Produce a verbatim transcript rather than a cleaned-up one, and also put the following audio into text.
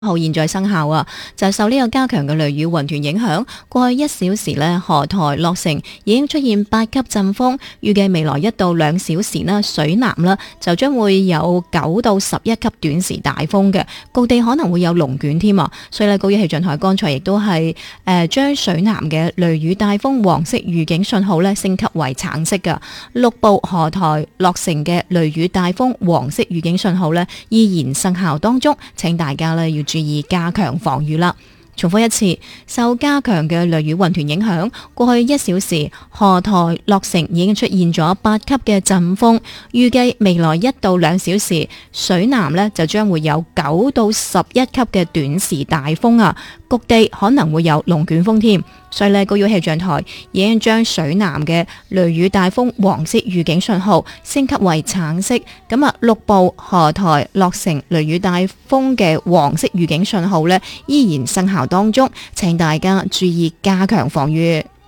號現在生效啊！就受呢個加強嘅雷雨雲團影響，過去一小時呢，河台、落成已經出現八級陣風，預計未來一到兩小時呢，水南啦就將會有九到十一級短時大風嘅，各地可能會有龍捲添啊！所以呢，高一氣象台剛才亦都係誒將水南嘅雷雨大風黃色預警信號呢升級為橙色噶，六部河台、落成嘅雷雨大風黃色預警信號呢依然生效當中，請大家呢要注意加強防禦啦。重複一次，受加強嘅雷雨雲團影響，過去一小時河台、落成已經出現咗八級嘅陣風，預計未來一到兩小時水南呢就將會有九到十一級嘅短時大風啊，局地可能會有龍捲風添。所以呢，高要氣象台已經將水南嘅雷雨大風黃色預警信號升級為橙色。咁啊，六部河台、落成雷雨大風嘅黃色預警信號呢依然生效當中，請大家注意加強防禦。